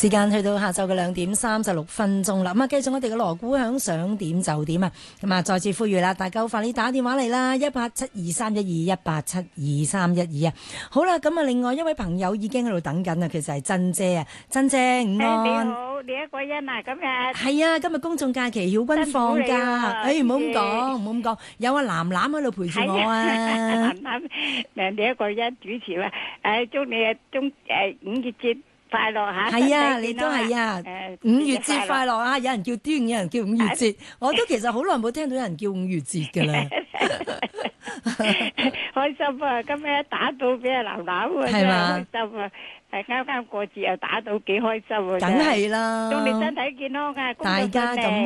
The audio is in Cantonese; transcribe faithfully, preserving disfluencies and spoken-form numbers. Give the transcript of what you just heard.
時間去到下晝嘅兩點三十六分鐘啦，咁啊，繼續我哋嘅鑼鼓響，想點就點啊！咁啊，再次呼籲啦，大家好快啲打電話嚟啦，一八七二三一二一八七二三一二啊！好啦，咁啊，另外一位朋友已經喺度等緊啊，其實係珍姐啊，珍姐午安。 你好，李一個人啊，今日係啊，今日公眾假期，曉君放假，誒唔好咁講，唔好咁講，有阿藍藍喺度陪住我啊！ 藍藍，誒你一個人主持啊，誒祝你啊中誒五月節快樂嚇！ 係啊，你都係啊！五月節快樂啊！有人叫端午，有人叫五月節，我都其實好耐冇聽到有人叫五月節㗎啦。 開心啊！今日打到俾阿藍藍啊，真係開心啊！係啱啱過節又打到幾開心啊！ 梗係啦， 祝你身體健康啊！ 大家咁。